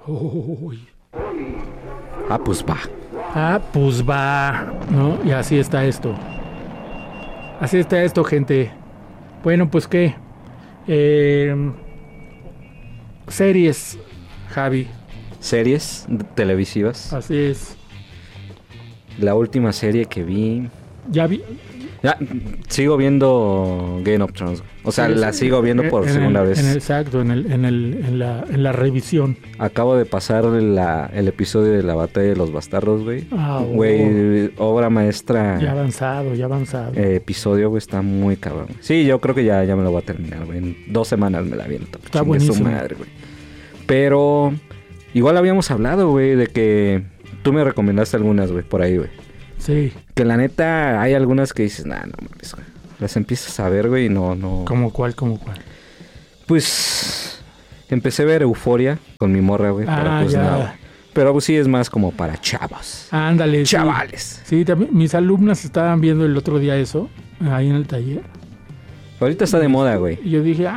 Uy. Pues va. Pues va, ¿no? Y así está esto. Así está esto, gente. Bueno, pues qué. Series, Javi. Series televisivas. Así es. La última serie que vi... Ya vi. Ya, sigo viendo Game of Thrones. O sea, Sí, la sigo viendo por segunda vez. Exacto, en la revisión. Acabo de pasar el episodio de la batalla de los bastardos, güey. Güey, obra maestra. Ya avanzado. Episodio, güey, está muy cabrón. Sí, yo creo que ya me lo voy a terminar, güey. En 2 semanas me la aviento. Está buenísimo. Su madre, güey. Pero igual habíamos hablado, güey, de que tú me recomendaste algunas, güey, por ahí, güey. Sí. Que la neta hay algunas que dices, no mames, güey. Las empiezas a ver, güey, y no. ¿Cómo cuál? Pues empecé a ver Euforia con mi morra, güey. Pero pues ya. nada. Pero pues sí es más como para chavos. Ándale. Chavales. Sí, también mis alumnas estaban viendo el otro día eso, ahí en el taller. Ahorita está de moda, güey. Y yo dije,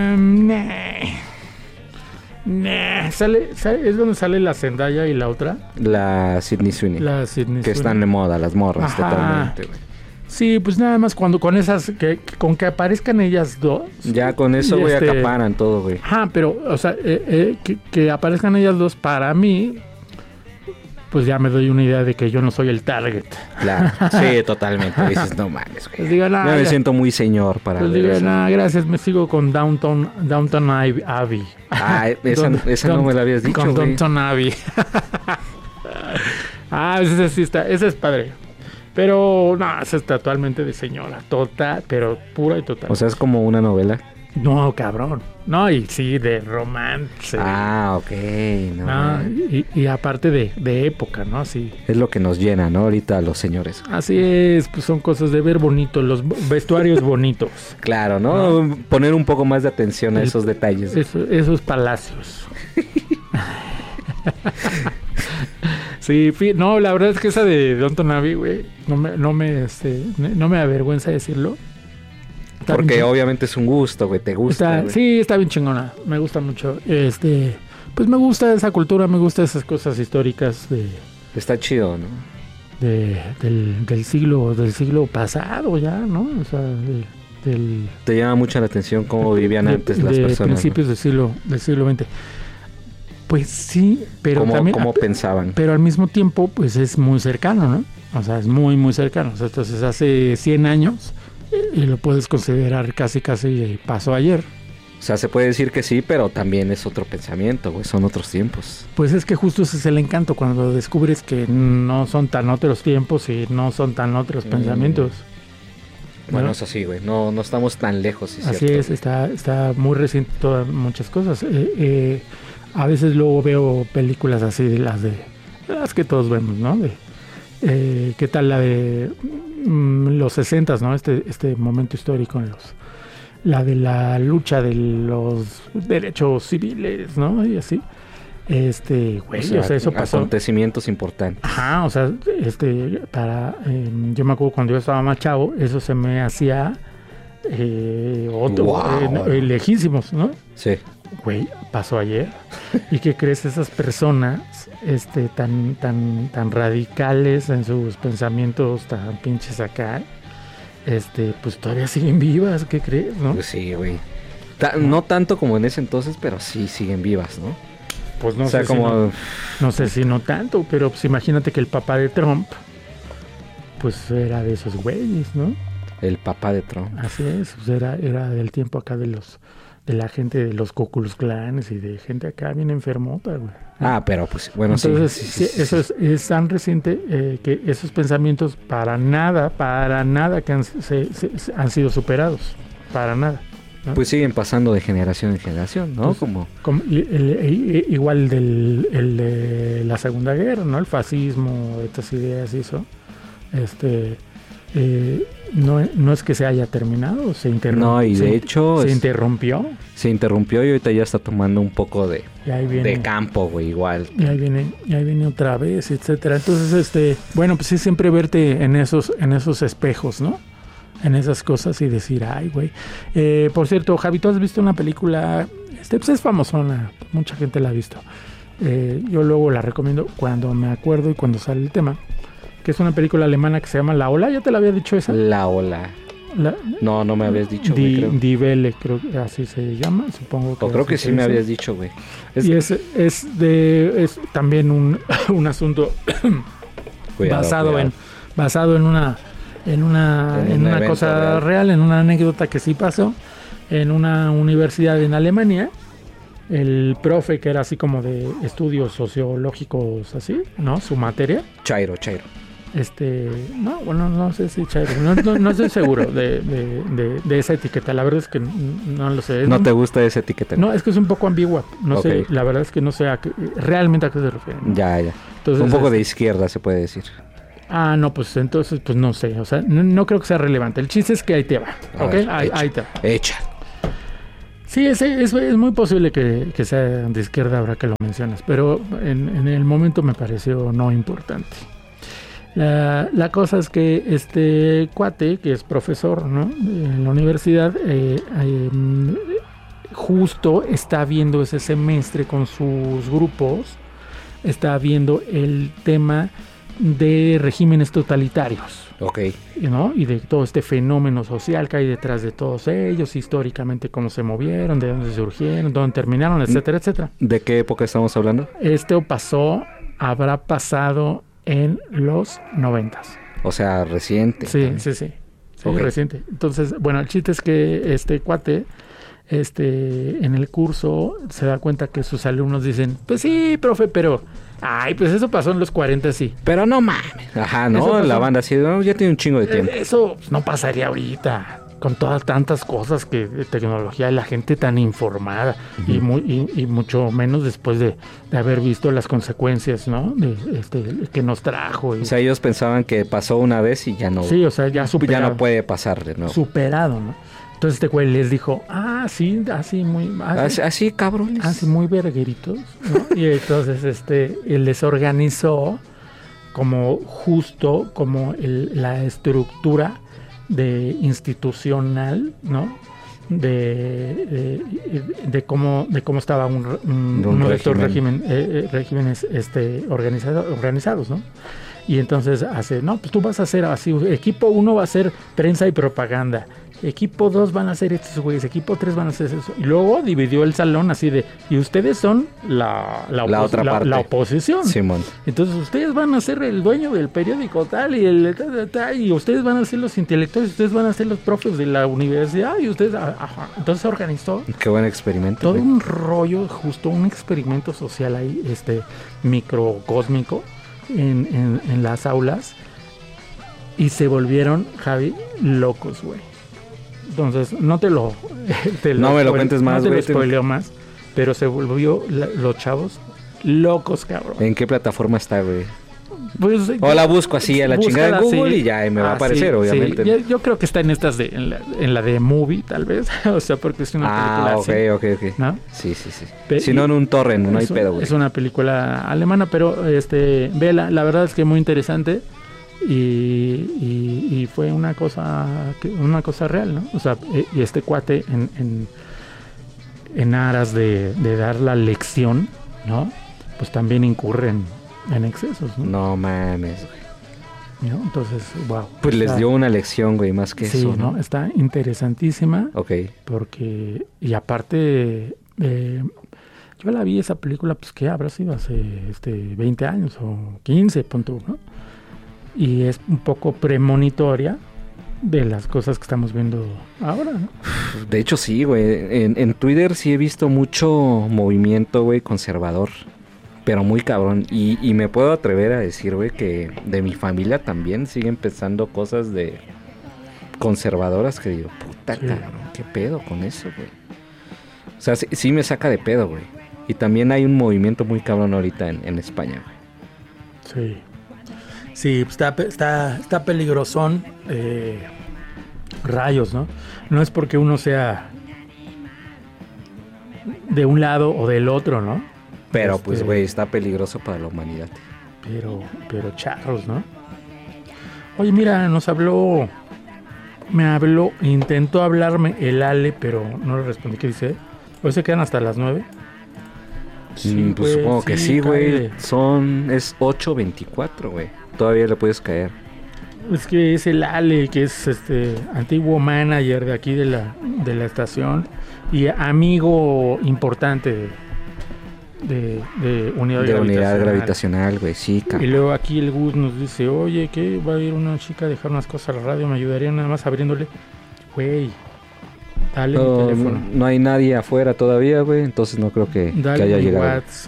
es donde sale la Zendaya y la otra. La Sydney Sweeney. Que están de moda, las morras, totalmente, güey. Sí, pues nada más cuando con esas, con que aparezcan ellas dos. Ya con eso, güey, acaparan todo, güey. Pero, o sea, que aparezcan ellas dos para mí, pues ya me doy una idea de que yo no soy el target. Claro, sí, totalmente. Dices, no mames, güey. Pues digo, yo me siento muy señor para pues ver digo, eso. Gracias, me sigo con Downton Abbey. Esa no me la habías dicho, con güey. Downton Abbey. Esa sí está, esa es padre. Pero, no, esa es totalmente de señora. Total, pero pura y total. O sea, es como una novela. No, cabrón. No, y sí, de romance. Ok. No, y aparte de época, ¿no? Así. Es lo que nos llena, ¿no? Ahorita a los señores. Así es, pues son cosas de ver bonito, los vestuarios bonitos. Claro, ¿no? Poner un poco más de atención a esos detalles. Esos palacios. Sí, no, la verdad es que esa de Downton Abbey, güey, no me avergüenza decirlo. Porque obviamente es un gusto, güey, te gusta. Sí, está bien chingona, me gusta mucho. Pues me gusta esa cultura, me gusta esas cosas históricas Está chido, ¿no? del siglo pasado ya, ¿no? O sea, te llama mucho la atención cómo vivían antes las personas. Principios, ¿no? del siglo XX. Pues sí, pero también... ¿Cómo pensaban? Pero al mismo tiempo, pues es muy cercano, ¿no? O sea, es muy, muy cercano. O sea, entonces hace 100 años y lo puedes considerar casi pasó ayer. O sea, se puede decir que sí, pero también es otro pensamiento, güey. Son otros tiempos. Pues es que justo ese es el encanto, cuando descubres que no son tan otros tiempos y no son tan otros pensamientos. Bueno, ¿no? eso sí, güey. No estamos tan lejos, sí, así cierto. Es, está muy reciente todas muchas cosas. A veces luego veo películas así de las que todos vemos, ¿no? ¿Qué tal la de los 60s, ¿no? Este momento histórico la de la lucha de los derechos civiles, ¿no? Y así. Güey, o sea, eso pasó. Acontecimientos importantes. Ajá, o sea, yo me acuerdo cuando yo estaba más chavo, eso se me hacía lejísimos, ¿no? Sí. Güey, pasó ayer. ¿Y qué crees? Esas personas tan radicales en sus pensamientos, tan pinches acá, pues todavía siguen vivas, ¿qué crees, no? Pues sí, güey. No tanto como en ese entonces, pero sí siguen vivas, ¿no? Pues no, o sea, sé como... no sé si no tanto, pero pues imagínate que el papá de Trump pues era de esos güeyes, ¿no? El papá de Trump. Así es, pues era del tiempo acá de la gente de los Ku Klux Klanes y de gente acá bien enfermota, güey. Pero pues, bueno, entonces, sí. Eso es tan reciente que esos pensamientos para nada que han sido superados, para nada, ¿no? Pues siguen pasando de generación en generación, ¿no? Pues, igual el de la Segunda Guerra, ¿no? El fascismo, estas ideas y eso, no es que se haya terminado, se interrumpió. No, y de hecho... Se interrumpió. Se interrumpió y ahorita ya está tomando un poco de campo, güey, igual. Y ahí viene otra vez, etcétera. Entonces, bueno, pues sí, siempre verte en esos espejos, ¿no? En esas cosas y decir, ay, güey. Por cierto, Javi, ¿tú has visto una película? Pues es famosona, mucha gente la ha visto. yo luego la recomiendo cuando me acuerdo y cuando sale el tema, que es una película alemana que se llama La Ola. ¿Ya te la había dicho esa? La Ola. No me habías dicho, güey, creo. Die Welle, creo que así se llama, supongo que. O creo que sí me habías dicho, güey. Y es también un asunto basado en una cosa real, en una anécdota que sí pasó en una universidad en Alemania. El profe, que era así como de estudios sociológicos, así, ¿no? Su materia. Chairo. No sé si Chairo. No estoy seguro de esa etiqueta. La verdad es que no lo sé. ¿No te gusta esa etiqueta? No, es que es un poco ambigua. No sé, la verdad es que no sé realmente a qué se refiere, ¿no? Ya. Entonces, un poco de izquierda, se puede decir. No, pues entonces, pues no sé. O sea, no creo que sea relevante. El chiste es que ahí te va. ¿Ok? Ahí te va. Echa. Sí, es muy posible que sea de izquierda ahora que lo mencionas, pero en el momento me pareció no importante. La cosa es que este cuate, que es profesor, ¿no?, en la universidad, justo está viendo ese semestre con sus grupos, está viendo el tema de regímenes totalitarios. Ok. ¿No? Y de todo este fenómeno social que hay detrás de todos ellos, históricamente cómo se movieron, de dónde surgieron, dónde terminaron, etcétera, etcétera. ¿De qué época estamos hablando? Esto habrá pasado en los 90s. O sea, reciente. Sí, okay. Reciente. Entonces, bueno, el chiste es que este cuate, en el curso se da cuenta que sus alumnos dicen, pues sí, profe, pero... pues eso pasó en los 40, sí. Pero no mames. Ajá, ¿no? La banda así, ya tiene un chingo de tiempo. Eso no pasaría ahorita. Con todas tantas cosas de tecnología y la gente tan informada. Uh-huh. Y mucho menos después de haber visto las consecuencias, ¿no? Que nos trajo. O sea, ellos pensaban que pasó una vez y ya no. Sí, o sea, ya superado. Ya no puede pasar de nuevo. Superado, ¿no? Entonces este güey les dijo, sí, así muy... Así cabrones. Así muy vergueritos, ¿no? Y entonces él les organizó como la estructura institucional, ¿no? De cómo estaba uno de estos regímenes organizados, ¿no? Y entonces pues tú vas a hacer así, equipo 1 va a ser prensa y propaganda, equipo 2 van a hacer estos güeyes, equipo 3 van a hacer eso. Y luego dividió el salón así y ustedes son la otra parte, la oposición. Simón. Entonces ustedes van a ser el dueño del periódico tal y ustedes van a ser los intelectuales, ustedes van a ser los profes de la universidad y ustedes... Entonces se organizó. Qué buen experimento. Todo un rollo, justo un experimento social ahí, microcósmico en las aulas, y se volvieron, Javi, locos, güey. Entonces, no me lo cuentes más, güey. No te lo spoileo más, pero se volvió los chavos locos, cabrón. ¿En qué plataforma está, güey? Pues, o la busco así a la chingada de Google y ya me va a aparecer, obviamente. Sí. Yo creo que está en en la de Movie, tal vez. O sea, porque es una película ok. ¿no? Sí. Si no en un torrent, no hay pedo, güey. Es una película alemana, pero vela, la verdad es que muy interesante. Y fue una cosa real, ¿no? O sea, y este cuate en aras de dar la lección, ¿no? Pues también incurren en excesos, ¿no? No mames, güey. ¿No? Entonces, wow. Pues les dio una lección, güey, más que eso, ¿no? Está interesantísima. Ok. Porque, y aparte, yo la vi esa película, pues, ¿qué habrá sido? Hace 20 años o 15, punto, ¿no? Y es un poco premonitoria de las cosas que estamos viendo ahora, ¿no? De hecho, sí, güey. En Twitter sí he visto mucho movimiento, güey, conservador. Pero muy cabrón. Y me puedo atrever a decir, güey, que de mi familia también siguen pensando cosas de conservadoras que digo, puta, sí, cabrón, ¿qué pedo con eso, güey? O sea, sí me saca de pedo, güey. Y también hay un movimiento muy cabrón ahorita en España, güey. Sí. Sí, está peligrosón. Rayos, ¿no? No es porque uno sea de un lado o del otro, ¿no? Pero pues, güey, está peligroso para la humanidad. Pero charros, ¿no? Oye, mira, intentó hablarme el Ale, pero no le respondí. ¿Qué dice? Hoy se quedan hasta las 9. Sí, Pues güey, supongo que sí, güey. cáele. Es 8:24, güey. Todavía le puedes caer. Es que es el Ale, que es antiguo manager de aquí de la estación y amigo importante de unidad De unidad gravitacional. gravitacional, güey. Sí, Y cabrón. luego aquí el Gus nos dice, oye, que va a ir una chica a dejar unas cosas a la radio, me ayudaría nada más abriéndole. Güey, dale mi No, teléfono. no hay nadie afuera todavía, güey. Entonces no creo que Dale haya mi llegado. WhatsApp.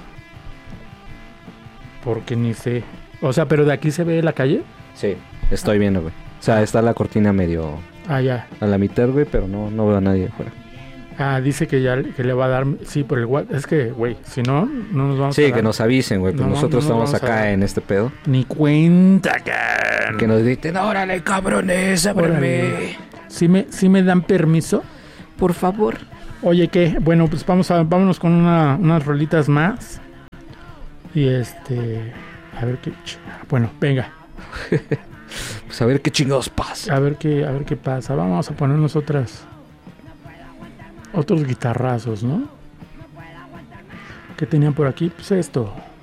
Porque ni sé. O sea, pero de aquí se ve la calle. Sí, estoy viendo, güey. O sea, está la cortina medio Ah, ya. a la mitad, güey, pero no veo a nadie afuera. Ah, dice que ya que le va a dar. Sí, por el WhatsApp. Es que, güey, si no, no nos vamos a Sí, dar que nos avisen, güey. Pues No, nosotros no nos estamos vamos a acá dar. en este pedo. ni cuenta, can. Que nos griten, órale, cabrones, ábreme. Órale. ¿Sí me dan permiso? Por favor. Oye, ¿qué? Bueno, pues vámonos con unas rolitas más. Y a ver qué. Bueno, venga. Pues a ver qué chingados pasa. A ver qué pasa. Vamos a ponernos otros guitarrazos, ¿no? ¿Qué tenían por aquí? Pues esto.